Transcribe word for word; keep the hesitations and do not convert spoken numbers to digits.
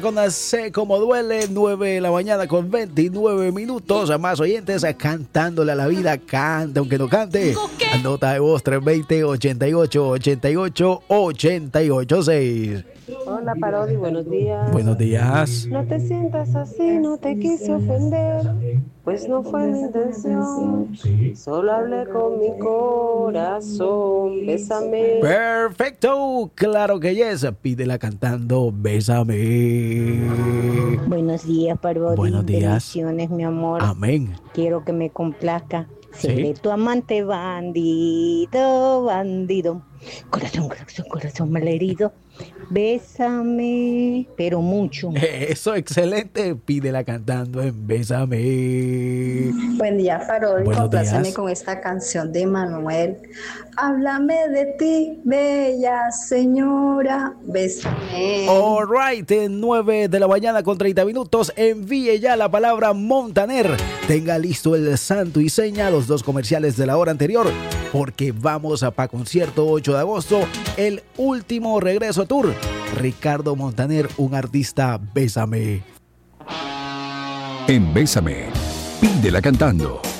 Con la C como duele, nueve de la mañana con veintinueve minutos. A más oyentes cantándole a la vida. Canta aunque no cante. Nota de voz tres dos cero, ochenta y ocho, ochenta y ocho, ochenta y ocho seis. Hola Parodi, buenos días. Buenos días. No te sientas así, no te quise ofender, pues no fue mi intención. Solo hablé con mi corazón, bésame. Perfecto, claro que yes. Pídela cantando, bésame. Buenos días, Parodi. Buenos días. Bendiciones, mi amor. Amén. Quiero que me complazca. ¿Sí? Seré tu amante bandido, bandido. Corazón, corazón, corazón malherido. Bésame, pero mucho. Eso, excelente. Pídela cantando en Bésame. Buen día, Farol. Buenos Compláceme días. con esta canción de Manuel. Háblame de ti, bella señora. Bésame. All right, en nueve de la mañana con treinta minutos. Envíe ya la palabra Montaner. Tenga listo el santo y seña, los dos comerciales de la hora anterior, porque vamos a Pa Concierto ocho de agosto, el último regreso tour. Ricardo Montaner, un artista, bésame. En Bésame, pídela cantando.